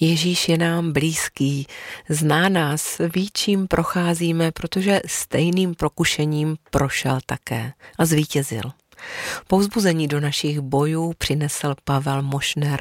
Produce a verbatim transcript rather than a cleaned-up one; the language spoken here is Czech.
Ježíš je nám blízký, zná nás, ví, čím procházíme, protože stejným prokušením prošel také a zvítězil. Povzbuzení do našich bojů přinesl Pavel Mošner